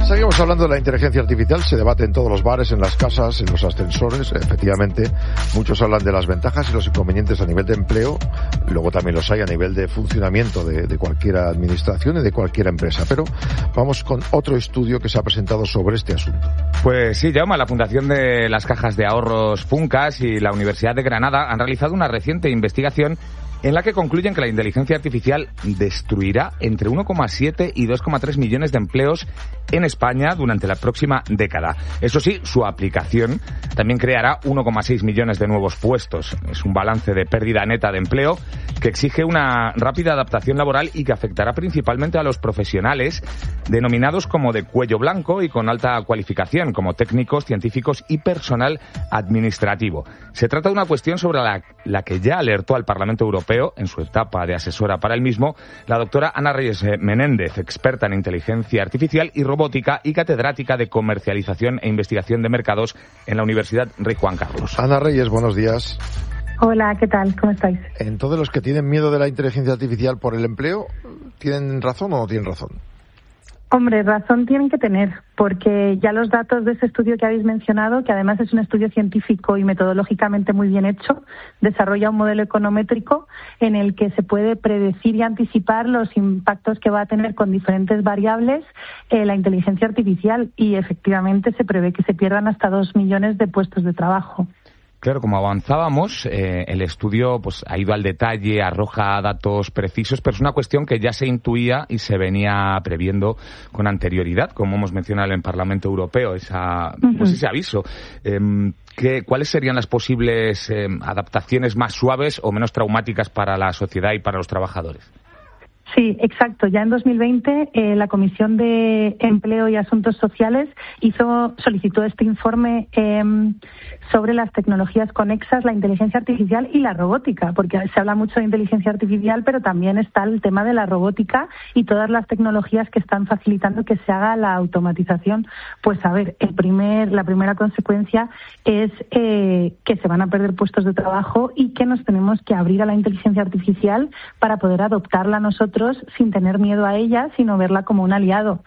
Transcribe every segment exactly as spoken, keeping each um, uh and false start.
Seguimos hablando de la inteligencia artificial. Se debate en todos los bares, en las casas, en los ascensores. Efectivamente, muchos hablan de las ventajas y los inconvenientes a nivel de empleo. Luego también los hay a nivel de funcionamiento de, de cualquier administración y de cualquier empresa. Pero vamos con otro estudio que se ha presentado sobre este asunto. Pues sí, Jaume, la Fundación de las Cajas de Ahorros Funcas y la Universidad de Granada han realizado una reciente investigación en la que concluyen que la inteligencia artificial destruirá entre uno coma siete y dos coma tres millones de empleos en España durante la próxima década. Eso sí, su aplicación también creará uno coma seis millones de nuevos puestos. Es un balance de pérdida neta de empleo que exige una rápida adaptación laboral y que afectará principalmente a los profesionales denominados como de cuello blanco y con alta cualificación, como técnicos, científicos y personal administrativo. Se trata de una cuestión sobre la, la que ya alertó al Parlamento Europeo en su etapa de asesora para el mismo, la doctora Ana Reyes Menéndez, experta en inteligencia artificial y robótica y catedrática de comercialización e investigación de mercados en la Universidad Rey Juan Carlos. Ana Reyes, buenos días. Hola, ¿qué tal? ¿Cómo estáis? Entonces, los que tienen miedo de la inteligencia artificial por el empleo, ¿tienen razón o no tienen razón? Hombre, razón tienen que tener, porque ya los datos de ese estudio que habéis mencionado, que además es un estudio científico y metodológicamente muy bien hecho, desarrolla un modelo econométrico en el que se puede predecir y anticipar los impactos que va a tener con diferentes variables eh, la inteligencia artificial, y efectivamente se prevé que se pierdan hasta dos millones de puestos de trabajo. Claro, como avanzábamos, eh, el estudio pues ha ido al detalle, arroja datos precisos, pero es una cuestión que ya se intuía y se venía previendo con anterioridad, como hemos mencionado en el Parlamento Europeo, esa, uh-huh. pues ese aviso. Eh, ¿qué, ¿Cuáles serían las posibles eh, adaptaciones más suaves o menos traumáticas para la sociedad y para los trabajadores? Sí, exacto. Ya en dos mil veinte eh, la Comisión de Empleo y Asuntos Sociales hizo solicitó este informe eh, sobre las tecnologías conexas, la inteligencia artificial y la robótica, porque se habla mucho de inteligencia artificial, pero también está el tema de la robótica y todas las tecnologías que están facilitando que se haga la automatización. Pues a ver, el primer, la primera consecuencia es eh, que se van a perder puestos de trabajo y que nos tenemos que abrir a la inteligencia artificial para poder adoptarla nosotros sin tener miedo a ella, sino verla como un aliado.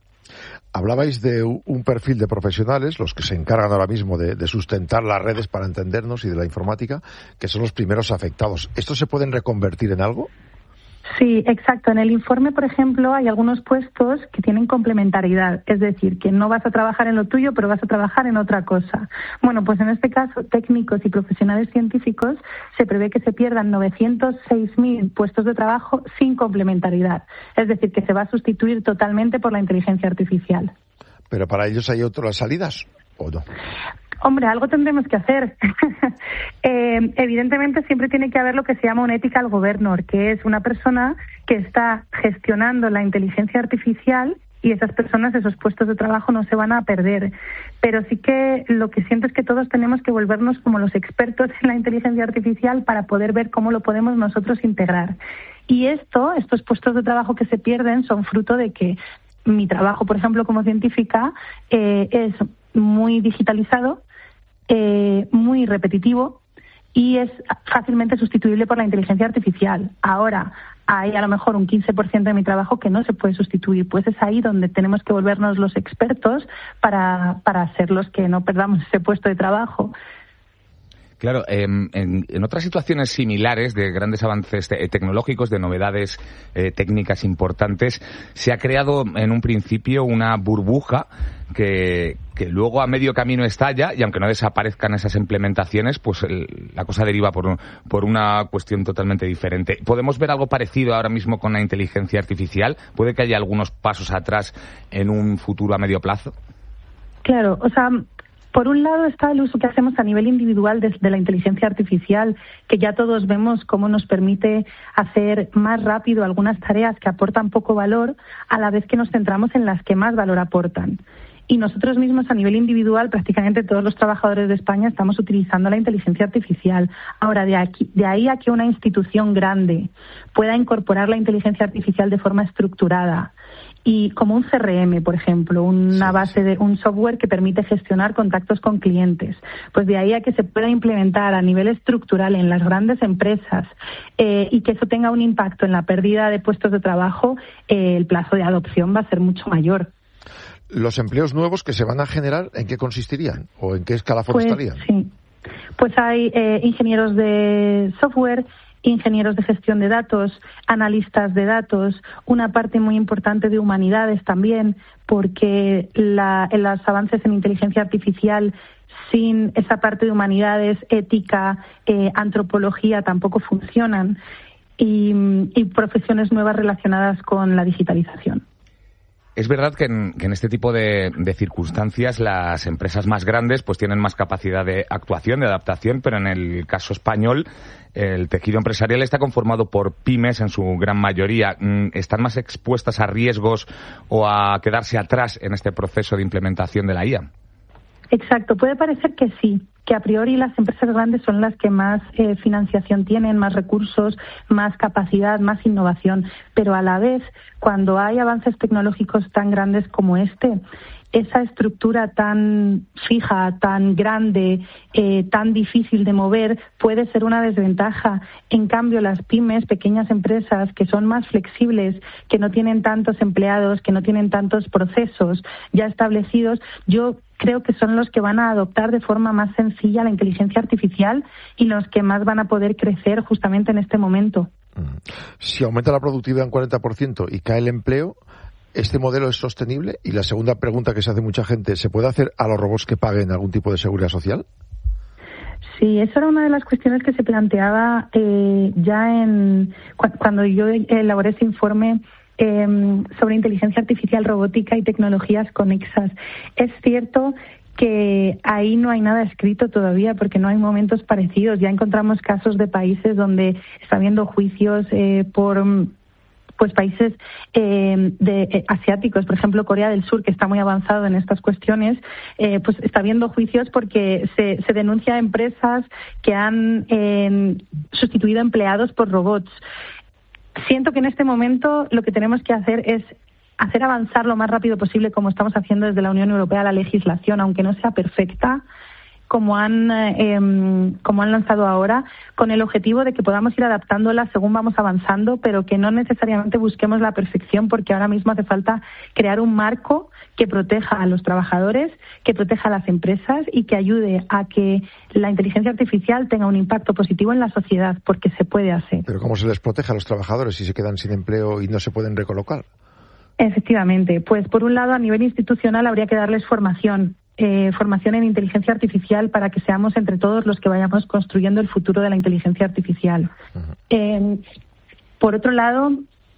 Hablabais de un perfil de profesionales, los que se encargan ahora mismo de, de sustentar las redes para entendernos y de la informática, que son los primeros afectados. ¿Estos se pueden reconvertir en algo? Sí, exacto. En el informe, por ejemplo, hay algunos puestos que tienen complementariedad, es decir, que no vas a trabajar en lo tuyo, pero vas a trabajar en otra cosa. Bueno, pues en este caso, técnicos y profesionales científicos, se prevé que se pierdan novecientos seis mil puestos de trabajo sin complementariedad, es decir, que se va a sustituir totalmente por la inteligencia artificial. ¿Pero para ellos hay otras salidas o no? Hombre, algo tendremos que hacer. eh, evidentemente siempre tiene que haber lo que se llama un ethical governor, que es una persona que está gestionando la inteligencia artificial, y esas personas, esos puestos de trabajo no se van a perder. Pero sí que lo que siento es que todos tenemos que volvernos como los expertos en la inteligencia artificial para poder ver cómo lo podemos nosotros integrar. Y esto, estos puestos de trabajo que se pierden, son fruto de que mi trabajo, por ejemplo, como científica, eh, es muy digitalizado, eh, muy repetitivo y es fácilmente sustituible por la inteligencia artificial. Ahora, hay a lo mejor un quince por ciento de mi trabajo que no se puede sustituir, pues es ahí donde tenemos que volvernos los expertos para, para ser los que no perdamos ese puesto de trabajo. Claro, eh, en, en otras situaciones similares de grandes avances te- tecnológicos, de novedades eh, técnicas importantes, se ha creado en un principio una burbuja que, que luego a medio camino estalla, y aunque no desaparezcan esas implementaciones, pues el, la cosa deriva por, un, por una cuestión totalmente diferente. ¿Podemos ver algo parecido ahora mismo con la inteligencia artificial? ¿Puede que haya algunos pasos atrás en un futuro a medio plazo? Claro, o sea, por un lado está el uso que hacemos a nivel individual de, de la inteligencia artificial, que ya todos vemos cómo nos permite hacer más rápido algunas tareas que aportan poco valor, a la vez que nos centramos en las que más valor aportan. Y nosotros mismos a nivel individual, prácticamente todos los trabajadores de España estamos utilizando la inteligencia artificial. Ahora, de, aquí, de ahí a que una institución grande pueda incorporar la inteligencia artificial de forma estructurada, y como un C R M, por ejemplo, una base de un software que permite gestionar contactos con clientes, pues de ahí a que se pueda implementar a nivel estructural en las grandes empresas eh, y que eso tenga un impacto en la pérdida de puestos de trabajo, eh, el plazo de adopción va a ser mucho mayor. ¿Los empleos nuevos que se van a generar, en qué consistirían? ¿O en qué escalafón pues, estarían? Sí. Pues hay eh, ingenieros de software, ingenieros de gestión de datos, analistas de datos, una parte muy importante de humanidades también, porque la, en los avances en inteligencia artificial sin esa parte de humanidades, ética, eh, antropología tampoco funcionan, y, y profesiones nuevas relacionadas con la digitalización. Es verdad que en, que en este tipo de, de circunstancias las empresas más grandes pues tienen más capacidad de actuación, de adaptación, pero en el caso español el tejido empresarial está conformado por pymes en su gran mayoría. ¿Están más expuestas a riesgos o a quedarse atrás en este proceso de implementación de la I A? Exacto, puede parecer que sí, que a priori las empresas grandes son las que más eh, financiación tienen, más recursos, más capacidad, más innovación, pero a la vez, cuando hay avances tecnológicos tan grandes como este, esa estructura tan fija, tan grande, eh, tan difícil de mover, puede ser una desventaja. En cambio, las pymes, pequeñas empresas que son más flexibles, que no tienen tantos empleados, que no tienen tantos procesos ya establecidos, yo creo que son los que van a adoptar de forma más sencilla la inteligencia artificial y los que más van a poder crecer justamente en este momento. Si aumenta la productividad un cuarenta por ciento y cae el empleo, ¿este modelo es sostenible? Y la segunda pregunta que se hace mucha gente, ¿se puede hacer a los robots que paguen algún tipo de seguridad social? Sí, eso era una de las cuestiones que se planteaba eh, ya en cu- cuando yo elaboré ese informe eh, sobre inteligencia artificial, robótica y tecnologías conexas. Es cierto que ahí no hay nada escrito todavía porque no hay momentos parecidos. Ya encontramos casos de países donde está habiendo juicios eh, por... pues países eh, de, eh, asiáticos, por ejemplo Corea del Sur, que está muy avanzado en estas cuestiones, eh, pues está habiendo juicios porque se, se denuncia a empresas que han eh, sustituido empleados por robots. Siento que en este momento lo que tenemos que hacer es hacer avanzar lo más rápido posible, como estamos haciendo desde la Unión Europea, la legislación, aunque no sea perfecta, como han eh, como han lanzado ahora, con el objetivo de que podamos ir adaptándola según vamos avanzando, pero que no necesariamente busquemos la perfección, porque ahora mismo hace falta crear un marco que proteja a los trabajadores, que proteja a las empresas y que ayude a que la inteligencia artificial tenga un impacto positivo en la sociedad, porque se puede hacer. Pero ¿cómo se les protege a los trabajadores si se quedan sin empleo y no se pueden recolocar? Efectivamente, pues por un lado a nivel institucional habría que darles formación. Eh, formación en inteligencia artificial para que seamos entre todos los que vayamos construyendo el futuro de la inteligencia artificial. Uh-huh. Eh, por otro lado,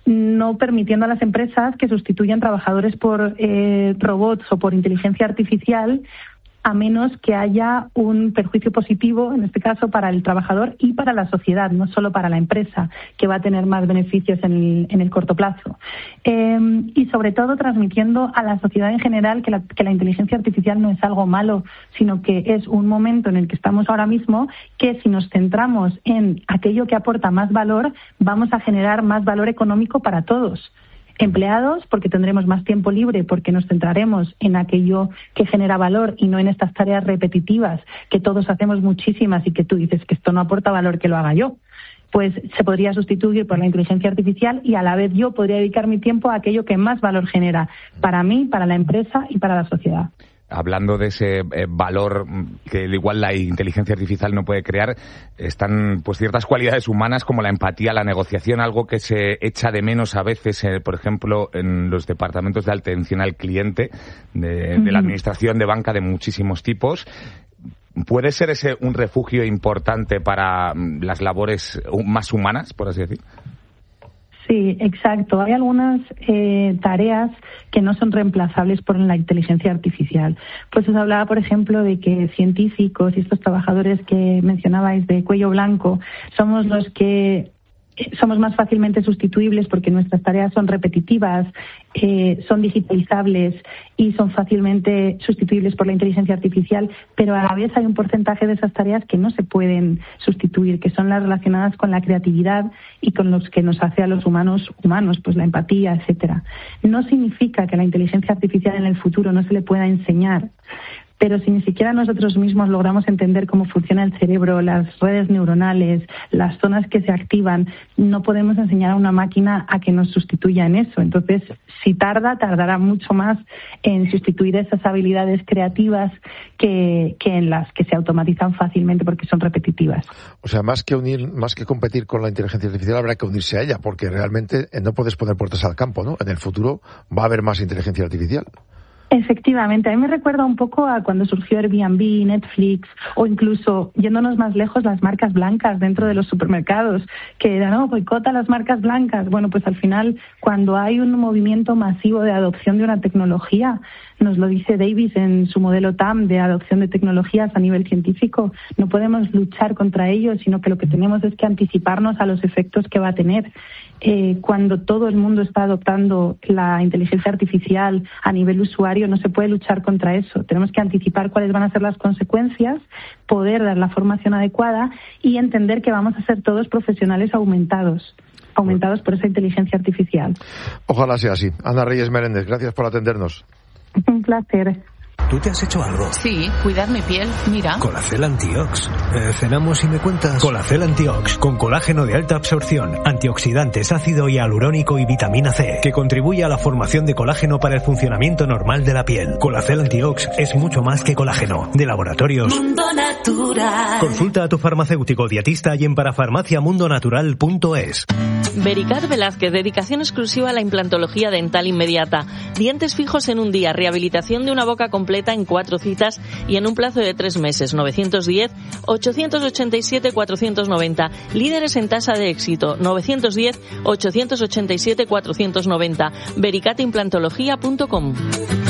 no permitiendo a las empresas que sustituyan trabajadores por eh, robots o por inteligencia artificial, a menos que haya un perjuicio positivo, en este caso, para el trabajador y para la sociedad, no solo para la empresa, que va a tener más beneficios en el, en el corto plazo. Eh, y, sobre todo, transmitiendo a la sociedad en general que la, que la inteligencia artificial no es algo malo, sino que es un momento en el que estamos ahora mismo, que si nos centramos en aquello que aporta más valor, vamos a generar más valor económico para todos. Empleados, porque tendremos más tiempo libre, porque nos centraremos en aquello que genera valor y no en estas tareas repetitivas que todos hacemos muchísimas y que tú dices que esto no aporta valor, que lo haga yo. Pues se podría sustituir por la inteligencia artificial y a la vez yo podría dedicar mi tiempo a aquello que más valor genera para mí, para la empresa y para la sociedad. Hablando de ese eh, valor que igual la inteligencia artificial no puede crear, están pues ciertas cualidades humanas como la empatía, la negociación, algo que se echa de menos a veces, eh, por ejemplo, en los departamentos de atención al cliente, de, uh-huh. de la administración de banca de muchísimos tipos. ¿Puede ser ese un refugio importante para las labores más humanas, por así decir? Sí, exacto. Hay algunas eh, tareas que no son reemplazables por la inteligencia artificial. Pues os hablaba, por ejemplo, de que científicos y estos trabajadores que mencionabais de cuello blanco somos los que somos más fácilmente sustituibles porque nuestras tareas son repetitivas, eh, son digitalizables y son fácilmente sustituibles por la inteligencia artificial, pero a la vez hay un porcentaje de esas tareas que no se pueden sustituir, que son las relacionadas con la creatividad y con los que nos hace a los humanos humanos, pues la empatía, etcétera. No significa que la inteligencia artificial en el futuro no se le pueda enseñar, pero si ni siquiera nosotros mismos logramos entender cómo funciona el cerebro, las redes neuronales, las zonas que se activan, no podemos enseñar a una máquina a que nos sustituya en eso. Entonces, si tarda, tardará mucho más en sustituir esas habilidades creativas que, que en las que se automatizan fácilmente porque son repetitivas. O sea, más que unir, más que competir con la inteligencia artificial, habrá que unirse a ella, porque realmente no puedes poner puertas al campo, ¿no? En el futuro va a haber más inteligencia artificial. Efectivamente, a mí me recuerda un poco a cuando surgió Airbnb, Netflix o incluso, yéndonos más lejos, las marcas blancas dentro de los supermercados, que eran, no, boicota las marcas blancas. Bueno, pues al final, cuando hay un movimiento masivo de adopción de una tecnología, nos lo dice Davis en su modelo T A M de adopción de tecnologías a nivel científico, no podemos luchar contra ello, sino que lo que tenemos es que anticiparnos a los efectos que va a tener. Eh, cuando todo el mundo está adoptando la inteligencia artificial a nivel usuario, no se puede luchar contra eso. Tenemos que anticipar cuáles van a ser las consecuencias, poder dar la formación adecuada y entender que vamos a ser todos profesionales aumentados, aumentados por esa inteligencia artificial. Ojalá sea así. Ana Reyes Meréndez, gracias por atendernos. Un placer. ¿Tú te has hecho algo? Sí, cuidar mi piel, mira. Colacel Antiox. Eh, cenamos y me cuentas. Colacel Antiox, con colágeno de alta absorción, antioxidantes, ácido hialurónico y vitamina C, que contribuye a la formación de colágeno para el funcionamiento normal de la piel. Colacel Antiox es mucho más que colágeno. De Laboratorios Mundo Natural. Consulta a tu farmacéutico dietista y en parafarmaciamundonatural punto es. Vericat Velázquez, dedicación exclusiva a la implantología dental inmediata. Dientes fijos en un día, rehabilitación de una boca completa en cuatro citas y en un plazo de tres meses. novecientos diez, ochocientos ochenta y siete, cuatrocientos noventa. Líderes en tasa de éxito. novecientos diez, ochocientos ochenta y siete, cuatrocientos noventa. vericat implantología punto com.